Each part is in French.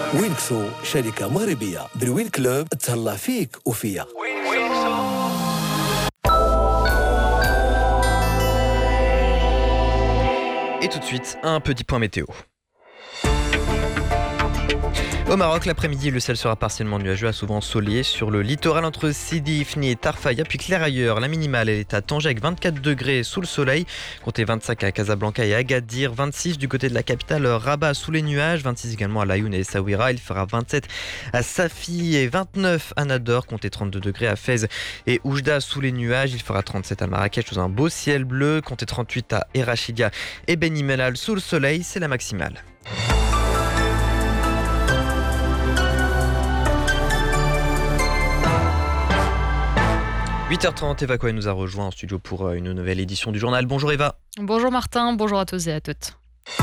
وينكسو شركة مغربية. بالوين كلوب تهلا فيك وفيا. Et tout de suite, un petit point météo. Au Maroc, l'après-midi, le ciel sera partiellement nuageux à souvent ensoleillé sur le littoral entre Sidi Ifni et Tarfaya, puis clair ailleurs. La minimale elle est à Tanger avec 24 degrés sous le soleil, comptez 25 à Casablanca et Agadir, 26 du côté de la capitale Rabat sous les nuages, 26 également à Laayoune et Essaouira, il fera 27 à Safi et 29 à Nador, comptez 32 degrés à Fès et Oujda sous les nuages, il fera 37 à Marrakech sous un beau ciel bleu, comptez 38 à Erachidia et Beni Mellal sous le soleil, c'est la maximale. 8h30, Eva Cohen nous a rejoint en studio pour une nouvelle édition du journal. Bonjour Eva. Bonjour Martin, bonjour à tous et à toutes.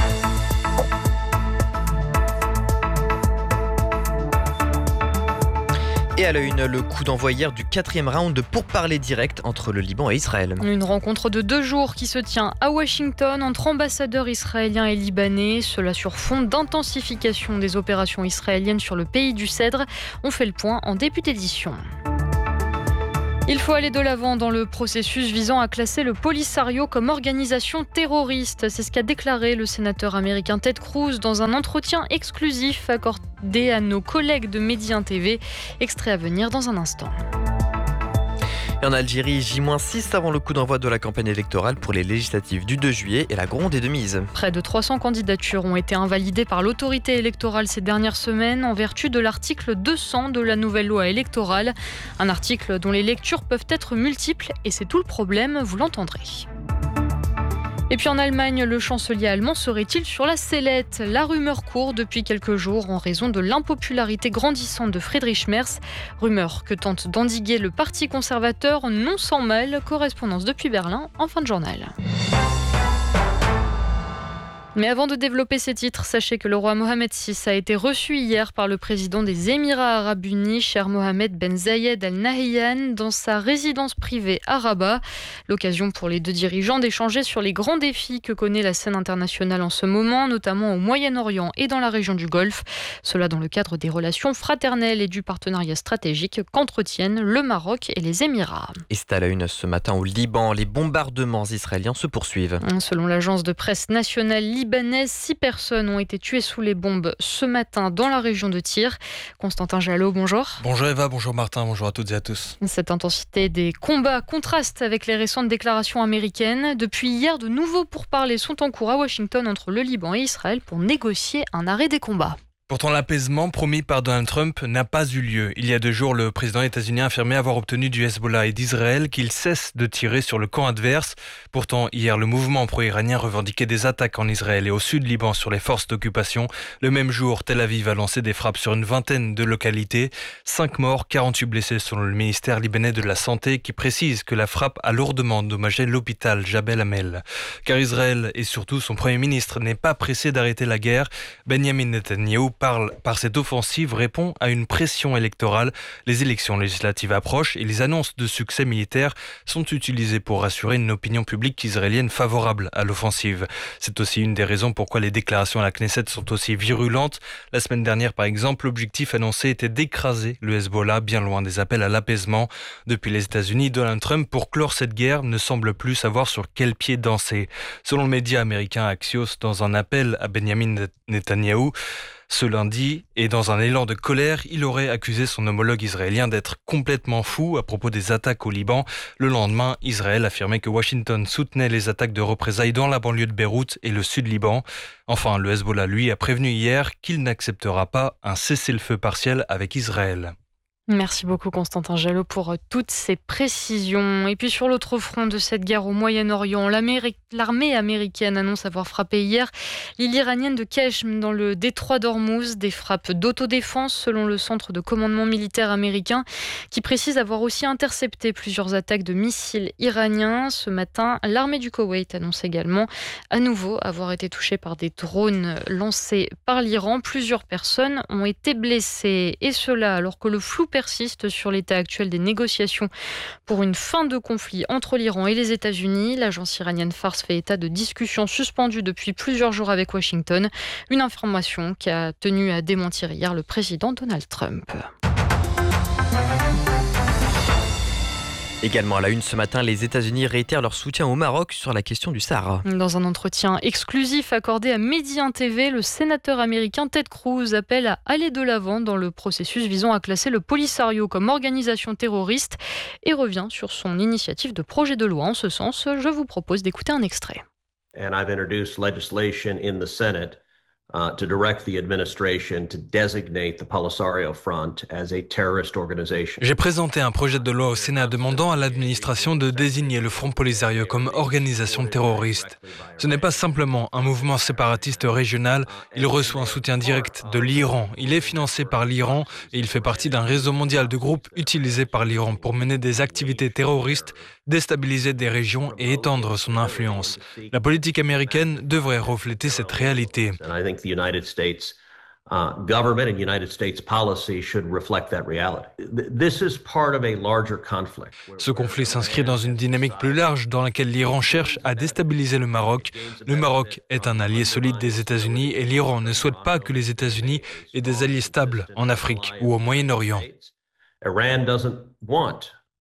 Et à la une, le coup d'envoi hier du 4e round de pourparlers directs entre le Liban et Israël. Une rencontre de 2 jours qui se tient à Washington entre ambassadeurs israéliens et libanais. Cela sur fond d'intensification des opérations israéliennes sur le pays du Cèdre. On fait le point en début d'édition. Il faut aller de l'avant dans le processus visant à classer le Polisario comme organisation terroriste. C'est ce qu'a déclaré le sénateur américain Ted Cruz dans un entretien exclusif accordé à nos collègues de Médien TV. Extrait à venir dans un instant. Et en Algérie, J-6 avant le coup d'envoi de la campagne électorale pour les législatives du 2 juillet et la gronde est de mise. Près de 300 candidatures ont été invalidées par l'autorité électorale ces dernières semaines en vertu de l'article 200 de la nouvelle loi électorale. Un article dont les lectures peuvent être multiples et c'est tout le problème, vous l'entendrez. Et puis en Allemagne, le chancelier allemand serait-il sur la sellette ? La rumeur court depuis quelques jours en raison de l'impopularité grandissante de Friedrich Merz. Rumeur que tente d'endiguer le parti conservateur non sans mal. Correspondance depuis Berlin en fin de journal. Mais avant de développer ces titres, sachez que le roi Mohamed VI a été reçu hier par le président des Émirats Arabes Unis, cher Mohamed Ben Zayed Al Nahyan, dans sa résidence privée à Rabat. L'occasion pour les deux dirigeants d'échanger sur les grands défis que connaît la scène internationale en ce moment, notamment au Moyen-Orient et dans la région du Golfe. Cela dans le cadre des relations fraternelles et du partenariat stratégique qu'entretiennent le Maroc et les Émirats. Et c'est à la une ce matin au Liban, les bombardements israéliens se poursuivent. Selon l'agence de presse nationale libanaise, 6 personnes ont été tuées sous les bombes ce matin dans la région de Tyr. Constantin Jalot, bonjour. Bonjour Eva, bonjour Martin, bonjour à toutes et à tous. Cette intensité des combats contraste avec les récentes déclarations américaines. Depuis hier, de nouveaux pourparlers sont en cours à Washington entre le Liban et Israël pour négocier un arrêt des combats. Pourtant, l'apaisement promis par Donald Trump n'a pas eu lieu. Il y a 2 jours, le président états-unien a affirmé avoir obtenu du Hezbollah et d'Israël qu'il cesse de tirer sur le camp adverse. Pourtant, hier, le mouvement pro-iranien revendiquait des attaques en Israël et au sud Liban sur les forces d'occupation. Le même jour, Tel Aviv a lancé des frappes sur une vingtaine de localités. 5 morts, 48 blessés selon le ministère libanais de la Santé qui précise que la frappe a lourdement endommagé l'hôpital Jabel Amel. Car Israël et surtout son premier ministre n'est pas pressé d'arrêter la guerre. Benjamin Netanyahou par cette offensive répond à une pression électorale. Les élections législatives approchent et les annonces de succès militaire sont utilisées pour rassurer une opinion publique israélienne favorable à l'offensive. C'est aussi une des raisons pourquoi les déclarations à la Knesset sont aussi virulentes. La semaine dernière, par exemple, l'objectif annoncé était d'écraser le Hezbollah, bien loin des appels à l'apaisement. Depuis les États-Unis, Donald Trump, pour clore cette guerre, ne semble plus savoir sur quel pied danser. Selon le média américain Axios, dans un appel à Benjamin Netanyahou, ce lundi, et dans un élan de colère, il aurait accusé son homologue israélien d'être complètement fou à propos des attaques au Liban. Le lendemain, Israël affirmait que Washington soutenait les attaques de représailles dans la banlieue de Beyrouth et le sud Liban. Enfin, le Hezbollah, lui, a prévenu hier qu'il n'acceptera pas un cessez-le-feu partiel avec Israël. Merci beaucoup Constantin Jalot pour toutes ces précisions. Et puis sur l'autre front de cette guerre au Moyen-Orient, l'armée américaine annonce avoir frappé hier l'île iranienne de Keshm dans le détroit d'Ormuz. Des frappes d'autodéfense selon le centre de commandement militaire américain qui précise avoir aussi intercepté plusieurs attaques de missiles iraniens. Ce matin, l'armée du Koweït annonce également à nouveau avoir été touchée par des drones lancés par l'Iran. Plusieurs personnes ont été blessées et cela alors que le flou persiste sur l'état actuel des négociations pour une fin de conflit entre l'Iran et les États-Unis. L'agence iranienne Fars fait état de discussions suspendues depuis plusieurs jours avec Washington. Une information qui a tenu à démentir hier le président Donald Trump. Également à la une ce matin, les États-Unis réitèrent leur soutien au Maroc sur la question du Sahara. Dans un entretien exclusif accordé à Medi 1 TV, le sénateur américain Ted Cruz appelle à aller de l'avant dans le processus visant à classer le Polisario comme organisation terroriste et revient sur son initiative de projet de loi en ce sens. Je vous propose d'écouter un extrait. And I've introduced legislation in the Senate to direct the administration to designate the Polisario Front as a terrorist organization. J'ai présenté un projet de loi au Sénat demandant à l'administration de désigner le Front Polisario comme organisation terroriste. Ce n'est pas simplement un mouvement séparatiste régional, il reçoit un soutien direct de l'Iran. Il est financé par l'Iran et il fait partie d'un réseau mondial de groupes utilisés par l'Iran pour mener des activités terroristes, déstabiliser des régions et étendre son influence. La politique américaine devrait refléter cette réalité. The United States government and United States policy should reflect that reality. This is part of a larger conflict. Ce conflit s'inscrit dans une dynamique plus large dans laquelle l'Iran cherche à déstabiliser le Maroc. Le Maroc est un allié solide des États-Unis et l'Iran ne souhaite pas que les États-Unis aient des alliés stables en Afrique ou au Moyen-Orient. Iran doesn't want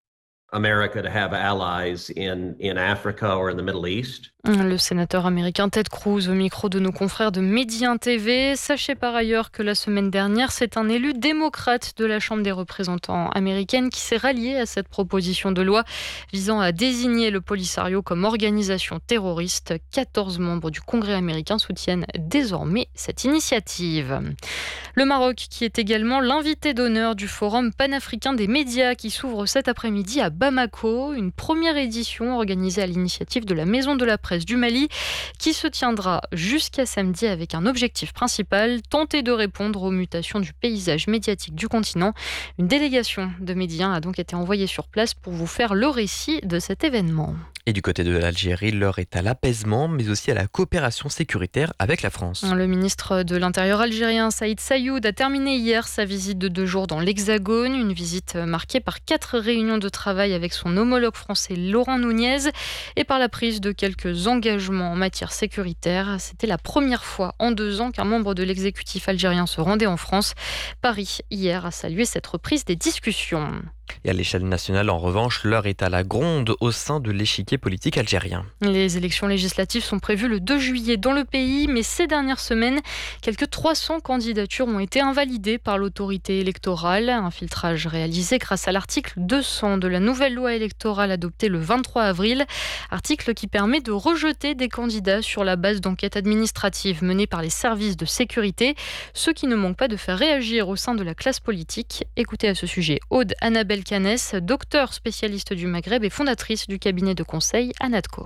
America to have allies in Africa or in the Middle East. Le sénateur américain Ted Cruz au micro de nos confrères de Medi 1 TV. Sachez par ailleurs que la semaine dernière, c'est un élu démocrate de la Chambre des représentants américaine qui s'est rallié à cette proposition de loi visant à désigner le Polisario comme organisation terroriste. 14 membres du Congrès américain soutiennent désormais cette initiative. Le Maroc qui est également l'invité d'honneur du Forum panafricain des médias qui s'ouvre cet après-midi à Bamako. Une première édition organisée à l'initiative de la Maison de la Presse du Mali qui se tiendra jusqu'à samedi avec un objectif principal, tenter de répondre aux mutations du paysage médiatique du continent. Une délégation de médias a donc été envoyée sur place pour vous faire le récit de cet événement. Et du côté de l'Algérie, l'heure est à l'apaisement, mais aussi à la coopération sécuritaire avec la France. Le ministre de l'Intérieur algérien Saïd Saïoud a terminé hier sa visite de 2 jours dans l'Hexagone, une visite marquée par 4 réunions de travail avec son homologue français Laurent Nunez et par la prise de quelques engagements en matière sécuritaire. C'était la première fois en 2 ans qu'un membre de l'exécutif algérien se rendait en France. Paris, hier, a salué cette reprise des discussions. Et à l'échelle nationale, en revanche, l'heure est à la gronde au sein de l'échiquier politique algérien. Les élections législatives sont prévues le 2 juillet dans le pays, mais ces dernières semaines, quelques 300 candidatures ont été invalidées par l'autorité électorale. Un filtrage réalisé grâce à l'article 200 de la nouvelle loi électorale adoptée le 23 avril. Article qui permet de rejeter des candidats sur la base d'enquêtes administratives menées par les services de sécurité, ce qui ne manque pas de faire réagir au sein de la classe politique. Écoutez à ce sujet Aude Annabelle Canès, docteure spécialiste du Maghreb et fondatrice du cabinet de conseil Anatco.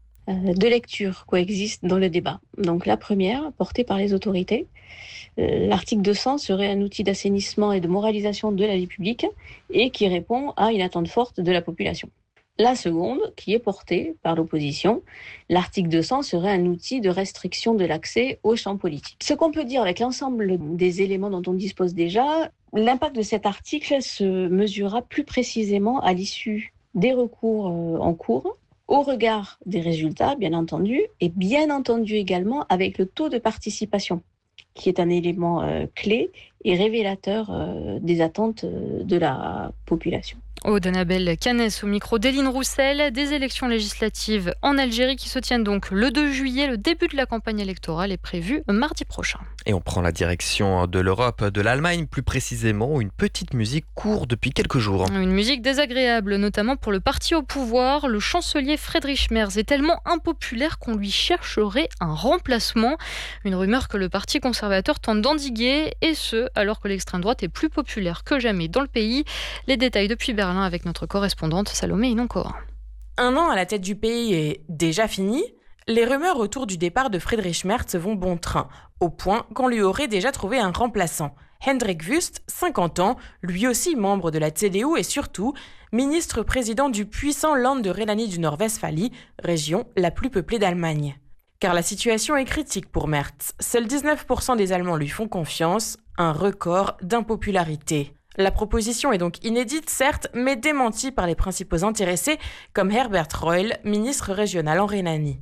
2 lectures coexistent dans le débat. Donc la première, portée par les autorités. L'article 200 serait un outil d'assainissement et de moralisation de la vie publique et qui répond à une attente forte de la population. La seconde, qui est portée par l'opposition, l'article 200 serait un outil de restriction de l'accès au champ politique. Ce qu'on peut dire avec l'ensemble des éléments dont on dispose déjà, l'impact de cet article se mesurera plus précisément à l'issue des recours en cours, au regard des résultats, bien entendu, et bien entendu également avec le taux de participation, qui est un élément clé et révélateur des attentes de la population. Aude Annabelle Canès au micro d'Éline Roussel. Des élections législatives en Algérie qui se tiennent donc le 2 juillet. Le début de la campagne électorale est prévu mardi prochain. Et on prend la direction de l'Europe, de l'Allemagne plus précisément, où une petite musique court depuis quelques jours. Une musique désagréable, notamment pour le parti au pouvoir. Le chancelier Friedrich Merz est tellement impopulaire qu'on lui chercherait un remplacement. Une rumeur que le parti conservateur tente d'endiguer, et ce, alors que l'extrême droite est plus populaire que jamais dans le pays. Les détails depuis Berlin avec notre correspondante Salomé Inoncoa. 1 an à la tête du pays est déjà fini. Les rumeurs autour du départ de Friedrich Merz vont bon train, au point qu'on lui aurait déjà trouvé un remplaçant. Hendrik Wüst, 50 ans, lui aussi membre de la CDU et surtout ministre-président du puissant Land de Rhénanie du Nord-Westphalie, région la plus peuplée d'Allemagne. Car la situation est critique pour Merz. Seuls 19% des Allemands lui font confiance, un record d'impopularité. La proposition est donc inédite, certes, mais démentie par les principaux intéressés, comme Herbert Reul, ministre régional en Rhénanie.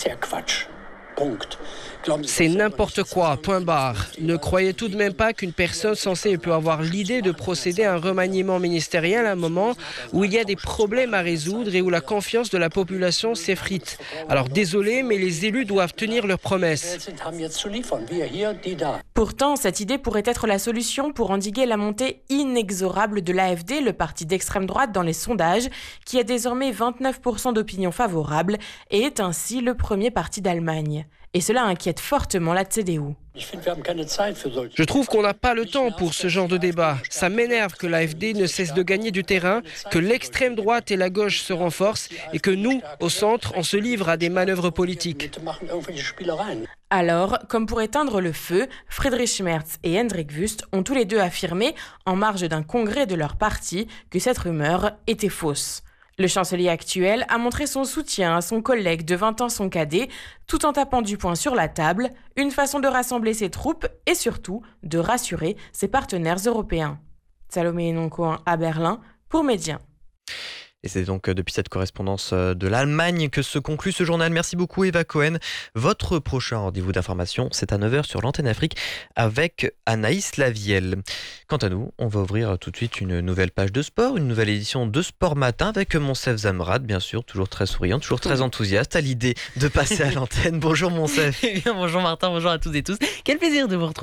C'est n'importe quoi, point barre. Ne croyez tout de même pas qu'une personne censée peut avoir l'idée de procéder à un remaniement ministériel à un moment où il y a des problèmes à résoudre et où la confiance de la population s'effrite. Alors désolé, mais les élus doivent tenir leurs promesses. Pourtant, cette idée pourrait être la solution pour endiguer la montée inexorable de l'AfD, le parti d'extrême droite dans les sondages, qui a désormais 29% d'opinion favorable et est ainsi le premier parti d'Allemagne. Et cela inquiète fortement la CDU. Je trouve qu'on n'a pas le temps pour ce genre de débat. Ça m'énerve que l'AfD ne cesse de gagner du terrain, que l'extrême droite et la gauche se renforcent et que nous, au centre, on se livre à des manœuvres politiques. Alors, comme pour éteindre le feu, Friedrich Merz et Hendrik Wüst ont tous les deux affirmé, en marge d'un congrès de leur parti, que cette rumeur était fausse. Le chancelier actuel a montré son soutien à son collègue de 20 ans son cadet, tout en tapant du poing sur la table, une façon de rassembler ses troupes et surtout de rassurer ses partenaires européens. Salomé Noncoin à Berlin pour Média. Et c'est donc depuis cette correspondance de l'Allemagne que se conclut ce journal. Merci beaucoup Eva Cohen. Votre prochain rendez-vous d'information, c'est à 9h sur l'antenne Afrique avec Anaïs Lavielle. Quant à nous, on va ouvrir tout de suite une nouvelle page de sport, une nouvelle édition de Sport Matin avec Monsef Zamrad, bien sûr, toujours très souriant, toujours très enthousiaste à l'idée de passer à l'antenne. Bonjour Monsef. Bonjour Martin, bonjour à toutes et tous. Quel plaisir de vous retrouver.